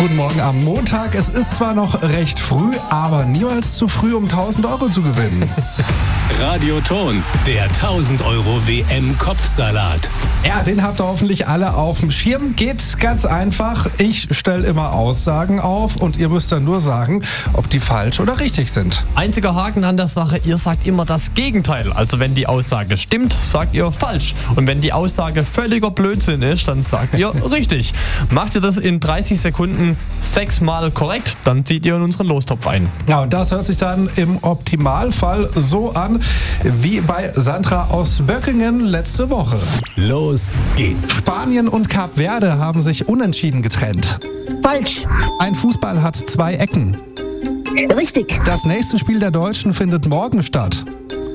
Guten Morgen am Montag. Es ist zwar noch recht früh, aber niemals zu früh, um 1.000 Euro zu gewinnen. Radioton, der 1.000 Euro WM-Kopfsalat. Ja, den habt ihr hoffentlich alle auf dem Schirm. Geht ganz einfach. Ich stelle immer Aussagen auf und ihr müsst dann nur sagen, ob die falsch oder richtig sind. Einziger Haken an der Sache, ihr sagt immer das Gegenteil. Also wenn die Aussage stimmt, sagt ihr falsch. Und wenn die Aussage völliger Blödsinn ist, dann sagt ihr richtig. Macht ihr das in 30 Sekunden 6-mal korrekt, dann zieht ihr in unseren Lostopf ein. Ja, und das hört sich dann im Optimalfall so an, wie bei Sandra aus Böckingen letzte Woche. Los geht's. Spanien und Kap Verde haben sich unentschieden getrennt. Falsch. Ein Fußball hat 2 Ecken. Richtig. Das nächste Spiel der Deutschen findet morgen statt.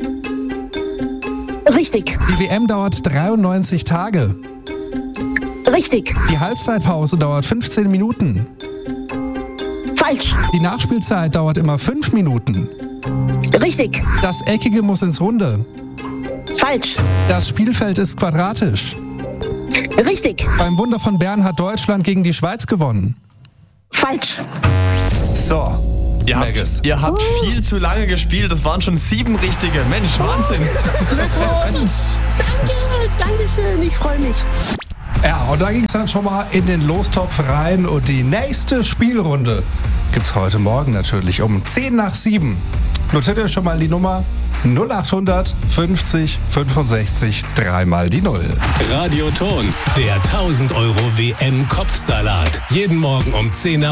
Richtig. Die WM dauert 93 Tage. Richtig. Die Halbzeitpause dauert 15 Minuten. Falsch. Die Nachspielzeit dauert immer 5 Minuten. Richtig. Das Eckige muss ins Runde. Falsch. Das Spielfeld ist quadratisch. Richtig. Beim Wunder von Bern hat Deutschland gegen die Schweiz gewonnen. Falsch. So. Ihr habt viel zu lange gespielt, das waren schon 7 richtige. Mensch, Wahnsinn. Dankeschön, ich freue mich. Ja, und da ging es dann schon mal in den Lostopf rein und die nächste Spielrunde gibt's heute Morgen natürlich um 6:50. Notiert euch schon mal die Nummer 0800 50 65 3 die 0. Radioton, der 1.000 Euro WM-Kopfsalat. Jeden Morgen um 10 nach